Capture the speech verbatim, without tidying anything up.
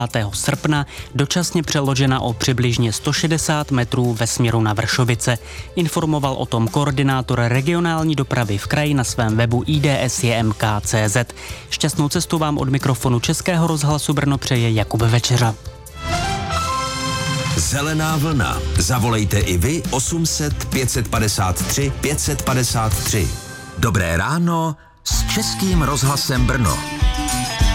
srpna dočasně přeložena o přibližně sto šedesát metrů ve směru na Vršovice. Informoval o tom koordinátor regionální dopravy v kraji na svém webu i d s j m k tečka c z. Šťastnou cestu vám od mikrofonu Českého rozhlasu Brno přeje Jakub Večeřa. Zelená vlna. Zavolejte i vy osm set pět padesát tři pět padesát tři. Dobré ráno s Českým rozhlasem Brno.